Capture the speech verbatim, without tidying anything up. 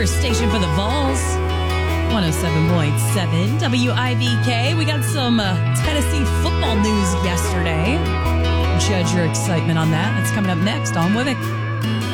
your station for the Vols. one oh seven point seven W I V K. We got some uh, Tennessee football news yesterday. Judge your excitement on that. That's coming up next on With It.